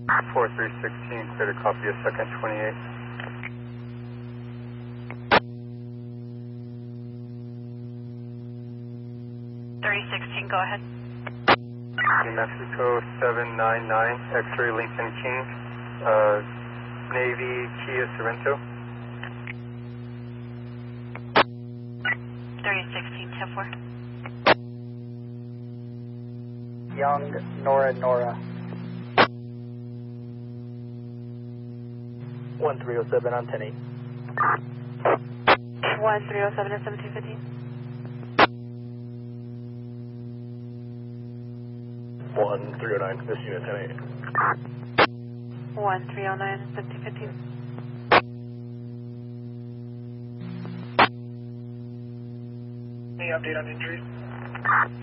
4316, clear to copy a second 28. Go ahead. New Mexico 799, X-ray Lincoln King, Navy Kia Sorrento. 3016, 10-4. Young Nora. 1307 on 10-8. 1307 at 1715. 1309, this unit 10-8. 1309 at 1715. Any update on injuries?